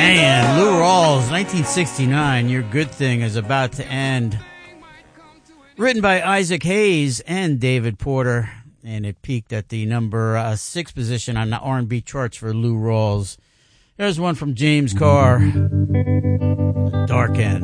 Man, Lou Rawls, 1969, Your Good Thing is About to End. Written by Isaac Hayes and David Porter, and it peaked at the number 6 position on the R&B charts for Lou Rawls. There's one from James Carr, The Dark End.